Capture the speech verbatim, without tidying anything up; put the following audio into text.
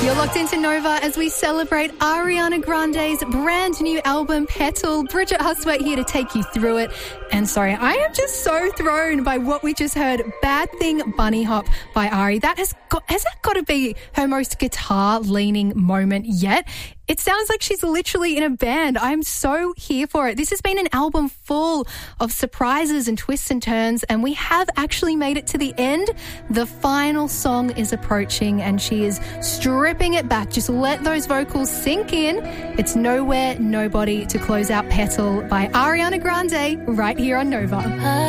You're locked into Nova as we celebrate Ariana Grande's brand new album, Petal. Bridget Hustwaite here to take you through it. And sorry, I am just so thrown by what we just heard. Bad Thing Bunny Hop by Ari. That has got, has that got to be her most guitar-leaning moment yet? It sounds like she's literally in a band. I'm so here for it. This has been an album full of surprises and twists and turns, and we have actually made it to the end. The final song is approaching, and she is stripping it back. Just let those vocals sink in. It's Nowhere, Nobody to close out Petal by Ariana Grande right here on Nova.